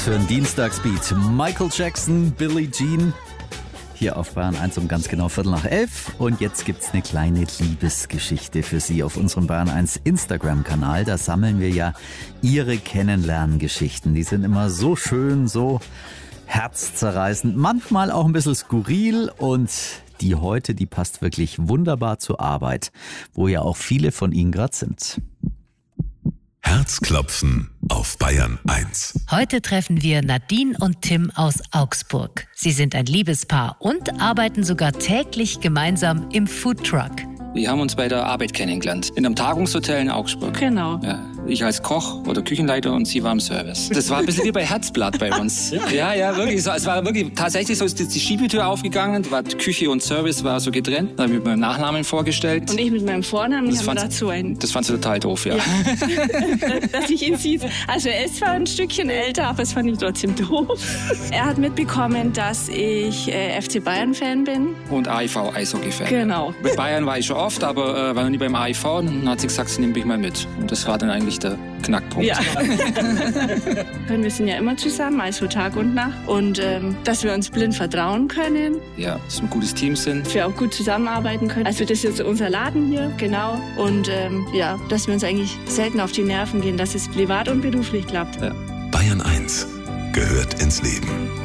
für ein Dienstagsbeat. Michael Jackson, Billie Jean. Hier auf Bayern 1 um ganz genau 11:15. Und jetzt gibt's eine kleine Liebesgeschichte für Sie auf unserem Bayern 1 Instagram-Kanal. Da sammeln wir ja Ihre Kennenlerngeschichten. Die sind immer so schön, so herzzerreißend, manchmal auch ein bisschen skurril. Und die heute, die passt wirklich wunderbar zur Arbeit, wo ja auch viele von Ihnen gerade sind. Herzklopfen auf Bayern 1. Heute treffen wir Nadine und Tim aus Augsburg. Sie sind ein Liebespaar und arbeiten sogar täglich gemeinsam im Foodtruck. Wir haben uns bei der Arbeit kennengelernt. In einem Tagungshotel in Augsburg. Genau. Ja, ich als Koch oder Küchenleiter und sie war im Service. Das war ein bisschen wie bei Herzblatt bei uns. Ja, wirklich. Es war wirklich tatsächlich so, ist die Schiebetür aufgegangen, war Küche und Service war so getrennt. Da habe ich mit meinem Nachnamen vorgestellt. Und ich mit meinem Vornamen. Das fand sie total doof, ja. Dass ich ihn sieht. Also er ist zwar ein Stückchen älter, aber es fand ich trotzdem doof. Er hat mitbekommen, dass ich FC Bayern-Fan bin. Und AIV, Eishockey-Fan. Genau. Bei Bayern war ich schon oft, aber war noch nie beim AIV. Und dann hat sie gesagt, sie nimmt mich mal mit. Und das war dann eigentlich der Knackpunkt. Ja. Wir sind ja immer zusammen, also Tag und Nacht. Und dass wir uns blind vertrauen können. Ja, dass wir ein gutes Team sind. Dass wir auch gut zusammenarbeiten können. Also das ist jetzt unser Laden hier, genau. Und dass wir uns eigentlich selten auf die Nerven gehen, dass es privat und beruflich klappt. Ja. Bayern 1 gehört ins Leben.